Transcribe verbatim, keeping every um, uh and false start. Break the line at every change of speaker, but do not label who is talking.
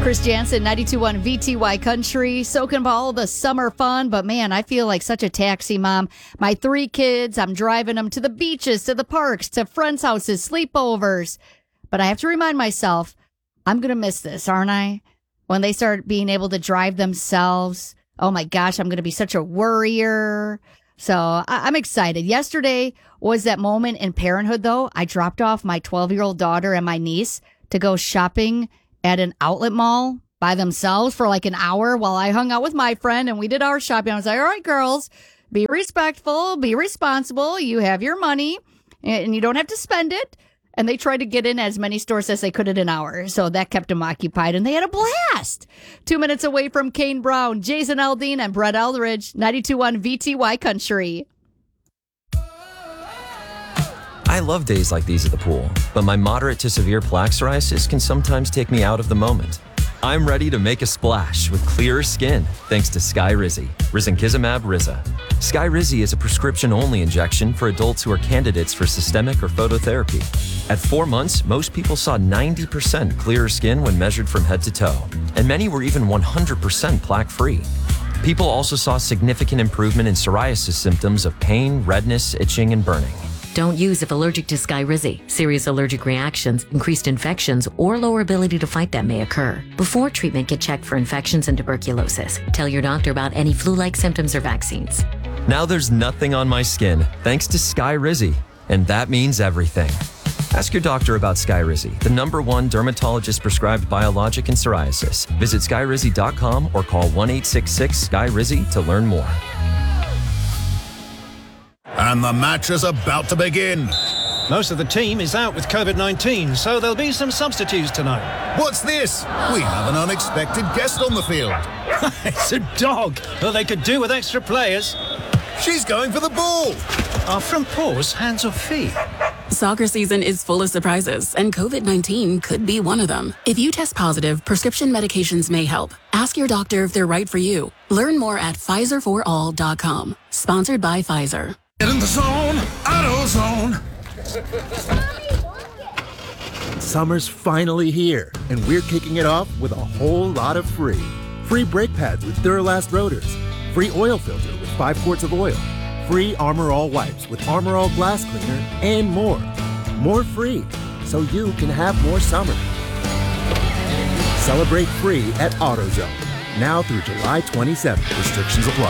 Chris Jansen, ninety-two point one V T Y Country, soaking up all the summer fun. But man, I feel like such a taxi mom. My three kids, I'm driving them to the beaches, to the parks, to friends' houses, sleepovers. But I have to remind myself, I'm going to miss this, aren't I? When they start being able to drive themselves. Oh my gosh, I'm going to be such a worrier. So I- I'm excited. Yesterday was that moment in parenthood, though. I dropped off my twelve-year-old daughter and my niece to go shopping at an outlet mall by themselves for like an hour while I hung out with my friend and we did our shopping. I was like, all right, girls, be respectful, be responsible. You have your money and you don't have to spend it. And they tried to get in as many stores as they could in an hour. So that kept them occupied and they had a blast. Two minutes away from Kane Brown, Jason Aldean and Brett Eldridge, ninety-two point one V T Y Country.
I love days like these at the pool, but my moderate to severe plaque psoriasis can sometimes take me out of the moment. I'm ready to make a splash with clearer skin thanks to Skyrizi, Risankizumab Riza. Skyrizi is a prescription-only injection for adults who are candidates for systemic or phototherapy. At four months, most people saw ninety percent clearer skin when measured from head to toe, and many were even one hundred percent plaque-free. People also saw significant improvement in psoriasis symptoms of pain, redness, itching, and burning.
Don't use if allergic to Skyrizi. Serious allergic reactions, increased infections, or lower ability to fight them may occur. Before treatment, get checked for infections and tuberculosis. Tell your doctor about any flu-like symptoms or vaccines.
Now there's nothing on my skin thanks to Skyrizi, and that means everything. Ask your doctor about Skyrizi, the number one dermatologist-prescribed biologic in psoriasis. Visit skyrizi dot com or call one eight six six Skyrizi to learn more.
And the match is about to begin.
Most of the team is out with COVID nineteen, so there'll be some substitutes tonight.
What's this? We have an unexpected guest on the field.
It's a dog. Well, they could do with extra players.
She's going for the ball.
Are front paws hands or feet?
Soccer season is full of surprises, and COVID nineteen could be one of them. If you test positive, prescription medications may help. Ask your doctor if they're right for you. Learn more at Pfizer for all dot com. Sponsored by Pfizer.
Get in the zone, AutoZone.
Summer's finally here, and we're kicking it off with a whole lot of free. Free brake pads with Duralast rotors. Free oil filter with five quarts of oil. Free Armor All wipes with Armor All glass cleaner, and more. More free, so you can have more summer. Celebrate free at AutoZone. Now through July twenty-seventh. Restrictions apply.